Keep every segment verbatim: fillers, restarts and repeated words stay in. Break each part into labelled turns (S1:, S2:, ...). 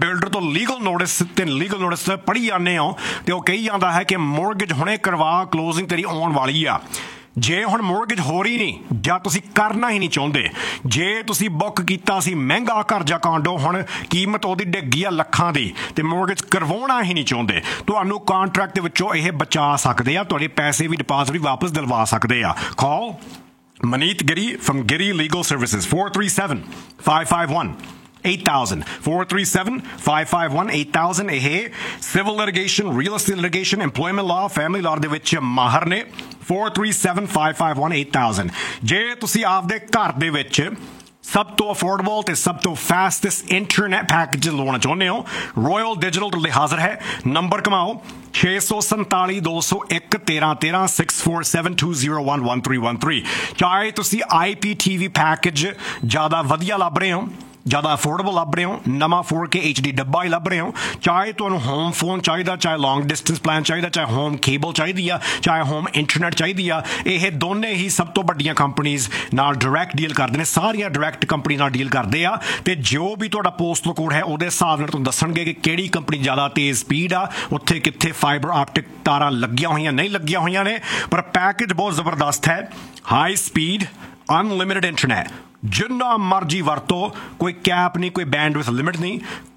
S1: Builder ਤੋਂ legal notice ਤੇ legal notice ਪੜ੍ਹੀ ਜਾਂਦੇ ਹੋ ਤੇ ਉਹ ਕਹੀ ਜਾਂਦਾ ਹੈ ਕਿ ਮੋਰਗੇਜ ਹੁਣੇ ਕਰਵਾ, ਕਲੋਜ਼ਿੰਗ ਤੇਰੀ ਆਉਣ ਵਾਲੀ ਆ। ਜੇ ਹੁਣ ਮੋਰਗੇਜ ਹੋ ਰਹੀ ਨਹੀਂ ਜਾਂ ਤੁਸੀਂ ਕਰਨਾ ਹੀ ਨਹੀਂ ਚਾਹੁੰਦੇ, ਜੇ ਤੁਸੀਂ ਬੁੱਕ ਕੀਤਾ ਸੀ ਮਹਿੰਗਾ ਘਰ ਜਾਂ ਕਾਂਡੋ, ਹੁਣ ਕੀਮਤ ਉਹਦੀ ਡਿੱਗੀ ਆ ਲੱਖਾਂ ਦੀ ਤੇ ਮੋਰਗੇਜ ਕਰਵਾਉਣਾ ਹੀ ਨਹੀਂ ਚਾਹੁੰਦੇ, ਤੁਹਾਨੂੰ ਕੰਟਰੈਕਟ ਦੇ ਵਿੱਚੋਂ ਇਹ ਬਚਾ ਸਕਦੇ ਆ, ਤੁਹਾਡੇ ਪੈਸੇ ਵੀ ਡਿਪਾਜ਼ਿਟ ਵੀ ਵਾਪਸ ਦਿਲਵਾ ਸਕਦੇ ਆ। ਕਾਲ Maneet Giri from Giri Legal Services, four three seven, five five one, eight thousand, four three seven, five five one, eight thousand। ਇਹ civil litigation, real estate litigation, employment law, family law ਦੇ ਵਿੱਚ ਮਾਹਰ ਨੇ। four three seven, five five one, eight thousand। ਜੇ ਤੁਸੀਂ ਆਪਦੇ ਘਰ ਦੇ ਵਿੱਚ ਸਭ ਤੋਂ ਅਫੋਰਡੇਬਲ ਤੇ ਸਭ ਤੋਂ ਫਾਸਟੈਸਟ ਇੰਟਰਨੈਟ ਪੈਕੇਜ ਲਾਉਣਾ ਚਾਹੁੰਦੇ ਹੋ, ਰੋਇਲ ਡਿਜੀਟਲ ਤੁਹਾਡੇ ਲਈ ਹਾਜ਼ਰ ਹੈ। ਨੰਬਰ ਕਮਾਓ ਛੇ ਸੌ ਸੰਤਾਲੀ ਦੋ ਸੌ ਇੱਕ ਤੇਰਾਂ ਤੇਰਾਂ, six four seven two zero one one three one three. ਚਾਹੇ ਤੁਸੀਂ ਆਈ ਪੀ ਟੀ ਵੀ ਪੈਕੇਜ ਜ਼ਿਆਦਾ ਵਧੀਆ ਲੱਭ ਰਹੇ ਹੋ, ਜ਼ਿਆਦਾ ਅਫੋਰਡੇਬਲ ਲੱਭ ਰਹੇ ਹੋ, ਨਵਾਂ ਫੋਰ ਕੇ ਐਚ ਡੀ ਡੱਬਾ ਹੀ ਲੱਭ ਰਹੇ ਹੋ, ਚਾਹੇ ਤੁਹਾਨੂੰ ਹੋਮ ਫੋਨ ਚਾਹੀਦਾ, ਚਾਹੇ ਲੌਂਗ ਡਿਸਟੈਂਸ ਪਲਾਨ ਚਾਹੀਦਾ, ਚਾਹੇ ਹੋਮ ਕੇਬਲ ਚਾਹੀਦੀ ਆ, ਚਾਹੇ ਹੋਮ ਇੰਟਰਨੈਟ ਚਾਹੀਦੀ ਆ, ਇਹ ਦੋਨੇ ਹੀ ਸਭ ਤੋਂ ਵੱਡੀਆਂ ਕੰਪਨੀਜ਼ ਨਾਲ ਡਾਇਰੈਕਟ ਡੀਲ ਕਰਦੇ ਨੇ। ਸਾਰੀਆਂ ਡਾਇਰੈਕਟ ਕੰਪਨੀ ਨਾਲ ਡੀਲ ਕਰਦੇ ਆ ਤੇ ਜੋ ਵੀ ਤੁਹਾਡਾ ਪੋਸਟਲ ਕੋਡ ਹੈ ਉਹਦੇ ਹਿਸਾਬ ਨਾਲ ਤੁਹਾਨੂੰ ਦੱਸਣਗੇ ਕਿ ਕਿਹੜੀ ਕੰਪਨੀ ਜ਼ਿਆਦਾ ਤੇਜ਼ ਸਪੀਡ ਆ, ਉੱਥੇ ਕਿੱਥੇ ਫਾਈਬਰ ਆਪਟਿਕ ਤਾਰਾਂ ਲੱਗੀਆਂ ਹੋਈਆਂ ਨਹੀਂ ਲੱਗੀਆਂ ਹੋਈਆਂ ਨੇ। ਪਰ ਪੈਕੇਜ ਬਹੁਤ ਜ਼ਬਰਦਸਤ ਹੈ, ਹਾਈ ਸਪੀਡ ਅਨਲਿਮਿਟਿਡ ਇੰਟਰਨੈਟ, ਜਿੰਨਾ ਮਰਜੀ ਵਰਤੋ, ਕੋਈ ਕੈਪ ਨਹੀਂ, ਕੋਈ ਬੈਂਡਵਿਡਥ ਲਿਮਿਟ ਨਹੀਂ।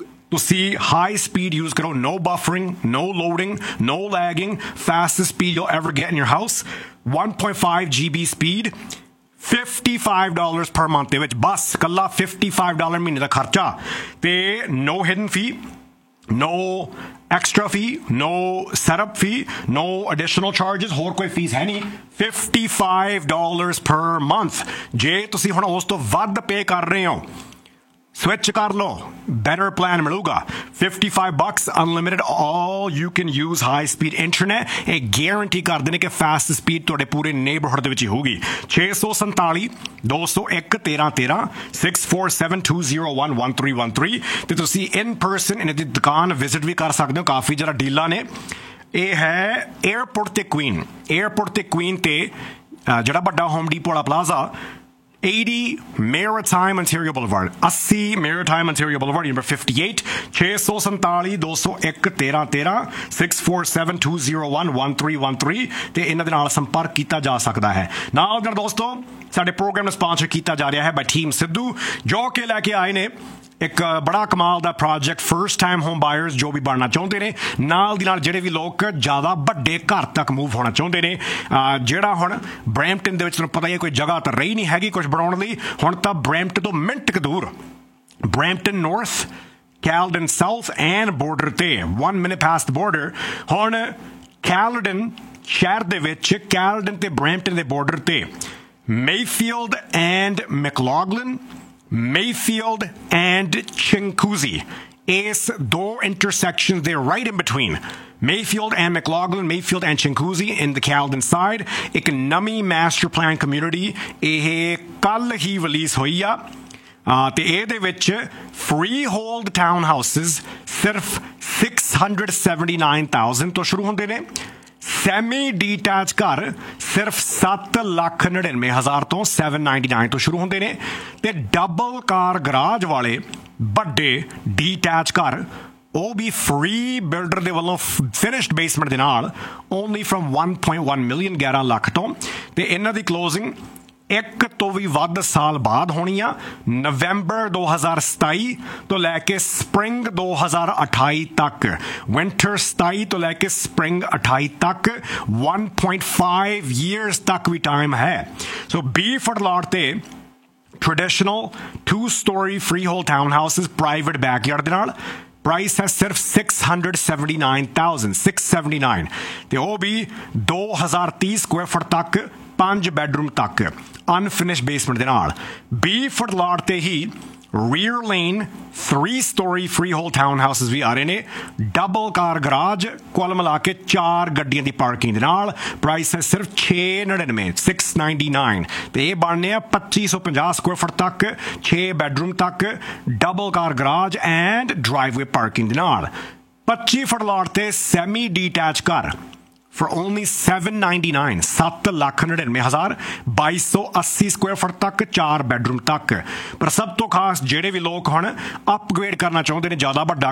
S1: ਤੁਸੀਂ ਹਾਈ ਸਪੀਡ ਯੂਜ਼ ਕਰੋ, no buffering, no loading, no lagging, fastest speed you'll ever get in your house, one point five G B speed, fifty-five dollars per month ਦੇ ਵਿੱਚ, ਬਸ ਕੱਲਾ fifty-five dollars ਮਹੀਨੇ ਦਾ ਖਰਚਾ ਤੇ no hidden fee, no extra fee, no setup fee, no additional charges, ਹੋਰ ਕੋਈ fees ਹੈ ਨਹੀਂ। fifty-five dollars per month। ਜੇ ਤੁਸੀਂ ਹੁਣ ਉਸ ਤੋਂ ਵੱਧ ਪੇ ਕਰ ਰਹੇ ਹੋ, ਸਵਿਚ ਕਰ ਲਓ, ਬੈਟਰ ਪਲਾਨ ਮਿਲੂਗਾ। fifty-five bucks unlimited, all you can use high speed internet। ਇਹ ਗਾਰੰਟੀ ਕਰਦੇ ਨੇ ਕਿ ਫਾਸਟ ਸਪੀਡ ਤੁਹਾਡੇ ਪੂਰੇ ਨੇਬਰਹੁੱਡ ਦੇ ਵਿੱਚ ਹੀ ਹੋਊਗੀ। ਛੇ ਸੌ ਸੰਤਾਲੀ ਦੋ ਸੌ ਇੱਕ ਤੇਰਾਂ ਤੇਰਾਂ, six four seven two zero one one three one three. ਤੇ ਤੁਸੀਂ ਇਨ ਪਰਸਨ ਇਹਨਾਂ ਦੀ ਦੁਕਾਨ ਵਿਜ਼ਿਟ ਵੀ ਕਰ ਸਕਦੇ ਹੋ, ਕਾਫੀ ਜ਼ਿਆਦਾ ਡੀਲਾਂ ਨੇ। ਇਹ ਹੈ ਏਅਰਪੋਰਟ ਤੇ ਕੁਈਨ, ਏਅਰਪੋਰਟ ਤੇ ਕੁਈਨ ਤੇ ਜਿਹੜਾ ਵੱਡਾ ਹੋਮ ਡੀਪੋ ਵਾਲਾ plaza, eighty Maritime Ontario Boulevard, eighty Maritime Ontario Boulevard, number fifty-eight, ਛੇ ਸੌ ਸੰਤਾਲੀ ਦੋ ਸੌ ਇੱਕ ਤੇਰਾਂ ਤੇਰਾਂ, six four seven two zero one one three one three. ਤੇ ਇਹਨਾਂ ਦੇ ਨਾਲ ਸੰਪਰਕ ਕੀਤਾ ਜਾ ਸਕਦਾ ਹੈ। ਨਾਲ ਨਾਲ ਦੋਸਤੋ, ਸਾਡੇ ਪ੍ਰੋਗਰਾਮ ਨੂੰ ਸਪਾਂਸਰ ਕੀਤਾ ਜਾ ਰਿਹਾ ਹੈ ਬਾਈ ਟੀਮ ਸਿੱਧੂ, ਜੋ ਕਿ ਲੈ ਕੇ ਆਏ ਨੇ ਇੱਕ ਬੜਾ ਕਮਾਲ ਦਾ project, first time home buyers ਜੋ ਵੀ ਬਣਨਾ ਚਾਹੁੰਦੇ ਨੇ, ਨਾਲ ਦੀ ਨਾਲ ਜਿਹੜੇ ਵੀ ਲੋਕ ਜ਼ਿਆਦਾ ਵੱਡੇ ਘਰ ਤੱਕ ਮੂਵ ਹੋਣਾ ਚਾਹੁੰਦੇ ਨੇ। ਜਿਹੜਾ ਹੁਣ ਬਰੈਂਪਟਨ ਦੇ ਵਿੱਚ ਤੁਹਾਨੂੰ ਪਤਾ ਹੀ ਹੈ ਕੋਈ ਜਗ੍ਹਾ ਤਾਂ ਰਹੀ ਨਹੀਂ ਹੈਗੀ ਕੁਝ ਬਣਾਉਣ ਲਈ, ਹੁਣ ਤਾਂ ਬਰੈਂਪਟਨ ਤੋਂ ਮਿੰਟ ਕੁ ਦੂਰ, Brampton north, Caledon south and border ਤੇ, one minute past border, ਹੁਣ ਕੈਲਡਨ ਸ਼ਹਿਰ ਦੇ ਵਿੱਚ, ਕੈਲਡਨ ਤੇ ਬਰੈਂਪਟਨ ਦੇ ਬਾਰਡਰ ਤੇ Mayfield and ਮੈਕਲੌਗਲਨ, Mayfield and Chinguacousy, ਇਸ ਦੋ intersections, they're right in between Mayfield and McLaughlin, Mayfield and Chinguacousy in the Caledon side। ਇੱਕ ਨਵੀਂ master plan community ਇਹ ਕੱਲ ਹੀ ਰਿਲੀਜ਼ ਹੋਈ ਆ ਤੇ ਇਹਦੇ ਵਿੱਚ freehold town houses ਸਿਰਫ six hundred seventy-nine thousand ਤੋਂ ਸ਼ੁਰੂ ਹੁੰਦੇ ਨੇ, ਸੈਮੀ ਡੀਟੈਚ ਘਰ ਸਿਰਫ ਸੱਤ ਲੱਖ ਨੜਿਨਵੇਂ ਹਜ਼ਾਰ ਤੋਂ ਸੈਵਨ ਨਾਈਨਟੀ ਨਾਈਨ ਤੋਂ ਸ਼ੁਰੂ ਹੁੰਦੇ ਨੇ, ਤੇ ਡਬਲ ਕਾਰ ਗਰਾਜ ਵਾਲੇ ਵੱਡੇ ਡੀਟੈਚ ਘਰ ਉਹ ਵੀ ਫ੍ਰੀ ਬਿਲਡਰ ਦੇ ਵੱਲੋਂ ਫਿਨਿਸ਼ਡ ਬੇਸਮੈਂਟ ਦੇ ਨਾਲ, only firm one point one million, ਗਿਆਰਾਂ ਲੱਖ ਤੋਂ। ਤੇ ਇਹਨਾਂ ਦੀ ਕਲੋਜ਼ਿੰਗ ਇੱਕ ਤੋਂ ਵੀ ਵੱਧ ਸਾਲ ਬਾਅਦ ਹੋਣੀ ਆ, ਨਵੰਬਰ ਦੋ ਹਜ਼ਾਰ ਸਤਾਈ ਤੋਂ ਲੈ ਕੇ ਸਪਰਿੰਗ ਦੋ ਹਜ਼ਾਰ ਅਠਾਈ ਤੱਕ, ਵਿੰਟਰ ਸਤਾਈ ਤੋਂ ਲੈ ਕੇ ਸਪਰਿੰਗ ਅਠਾਈ ਤੱਕ, one point five years ਤੱਕ ਵੀ ਟਾਈਮ ਹੈ। ਸੋ ਬੀ ਫॉर ਲਾਟ ਤੇ traditional two story freehold townhouses, private backyard ਦੇ ਨਾਲ, ਪ੍ਰਾਈਸ ਹੈ ਸਿਰਫ six hundred seventy-nine thousand, six seventy-nine, ਤੇ ਉਹ ਵੀ ਦੋ ਹਜ਼ਾਰ ਤੀਹ ਸਕੁਆਇਰ ਫੁੱਟ ਤੱਕ, ਪੰਜ ਬੈਡਰੂਮ ਤੱਕ, ਅਨਫਿਨਿਸ਼ ਬੇਸਮੈਂਟ ਦੇ ਨਾਲ। ਬੀ ਫੁੱਟ ਲਾਟ ਤੇ ਹੀ rear lane three story freehold townhouses ਵੀ ਆ ਰਹੇ ਨੇ, ਡਬਲ ਕਾਰ ਗਰਾਜ, ਕੁੱਲ ਮਿਲਾ ਕੇ ਚਾਰ ਗੱਡੀਆਂ ਦੀ ਪਾਰਕਿੰਗ ਦੇ ਨਾਲ। ਪ੍ਰਾਈਸ ਹੈ ਸਿਰਫ ਛੇ ਨੜਿਨਵੇਂ, six ninety-nine, ਤੇ ਇਹ ਬਣਨੇ ਆ ਪੱਚੀ ਸੌ ਪੰਜਾਹ ਸਕੁਆਇਰ ਫੁੱਟ ਤੱਕ, ਛੇ ਬੈਡਰੂਮ ਤੱਕ, double car garage and ਡਰਾਈਵਵੇ parking ਦੇ ਨਾਲ। ਪੱਚੀ ਫੁੱਟ ਲਾਟ ਤੇ ਸੈਮੀ ਡੀਟੈਚ ਘਰ for only seven ninety-nine, ਸੱਤ ਲੱਖ ਨੜਿਨਵੇਂ ਹਜ਼ਾਰ, ਬਾਈ ਸੌ ਅੱਸੀ ਸਕੁਆਇਰ ਫੁੱਟ ਤੱਕ, ਚਾਰ ਬੈਡਰੂਮ ਤੱਕ। ਪਰ ਸਭ ਤੋਂ ਖਾਸ ਜਿਹੜੇ ਵੀ ਲੋਕ ਹੁਣ ਅਪਗ੍ਰੇਡ ਕਰਨਾ ਚਾਹੁੰਦੇ ਨੇ, ਜ਼ਿਆਦਾ ਵੱਡਾ